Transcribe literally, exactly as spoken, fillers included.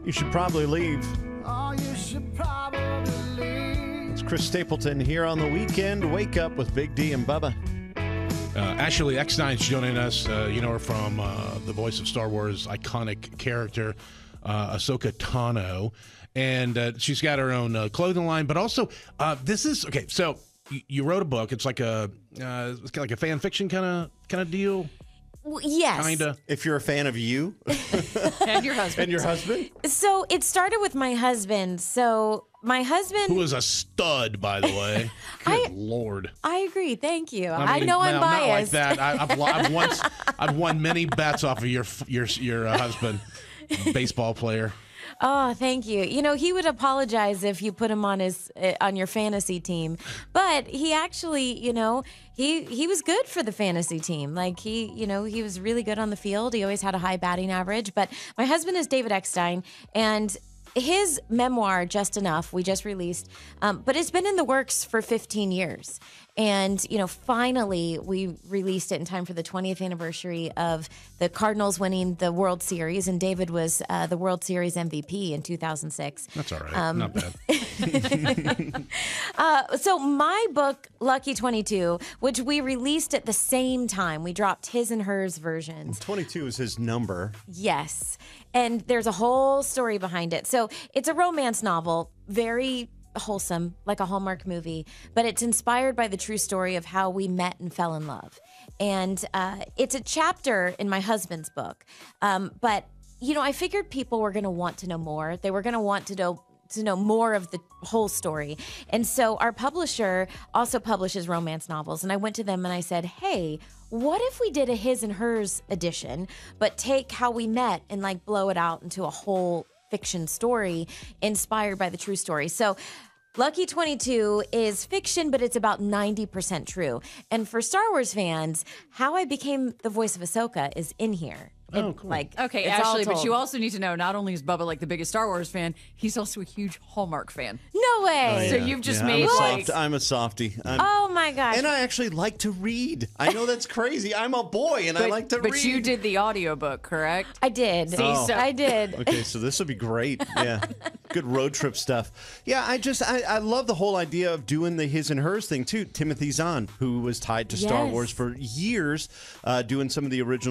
You should probably leave. Oh, you should probably leave. It's Chris Stapleton here on the weekend. Wake up with Big D and Bubba. Uh, Ashley Eckstein's joining us. Uh, you know her from uh, the voice of Star Wars iconic character, uh, Ahsoka Tano. And uh, she's got her own uh, clothing line. But also, uh, this is, okay, so you, you wrote a book. It's like a, uh, it's kind of like a fan fiction kind of kind of deal. Well, yes. Kinda. If you're a fan of you. And your husband. And your husband? So it started with my husband. So my husband. Who is a stud, by the way. Good I- Lord. I agree. Thank you. I, mean, know I'm well, not like biased. that. I, I've, I've, once, I've won many bets off of your your your uh, husband, baseball player. Oh, thank you. You know, he would apologize if you put him on his uh, on your fantasy team, but he actually, you know, he he was good for the fantasy team. Like he, you know, he was really good on the field. He always had a high batting average. But my husband is David Eckstein, and his memoir, Just Enough, we just released, um, but it's been in the works for fifteen years. And, you know, finally we released it in time for the twentieth anniversary of the Cardinals winning the World Series. And David was uh, the World Series M V P in two thousand six. That's all right. Um, Not bad. uh, so my book, Lucky twenty-two, which we released at the same time, we dropped his and hers versions. twenty-two is his number. Yes. And there's a whole story behind it. So it's a romance novel, very wholesome, like a Hallmark movie, but it's inspired by the true story of how we met and fell in love. And uh, it's a chapter in my husband's book. Um, but, you know, I figured people were going to want to know more. They were going to want to know to know more of the whole story. And so our publisher also publishes romance novels. And I went to them and I said, hey, what if we did a his and hers edition, but take how we met and like blow it out into a whole fiction story inspired by the true story? So Lucky twenty-two is fiction, but it's about ninety percent true. And for Star Wars fans, how I became the voice of Ahsoka is in here. Oh, It- cool. Like, Okay, it's all Ashley, but told. you also need to know not only is Bubba like the biggest Star Wars fan, he's also a huge Hallmark fan. No way. So you've just Yeah, made I'm a, like soft, I'm a softie. I'm, Oh my gosh. and I actually like to read. I know that's crazy. I'm a boy and I but, like to but read. you did the audiobook, correct? I did. Oh. so- I did. Okay, so this would be great. Yeah. Good road trip stuff. Yeah, I just, I, I love the whole idea of doing the his and hers thing, too. Timothy Zahn, who was tied to Star Yes. Wars for years, uh, doing some of the original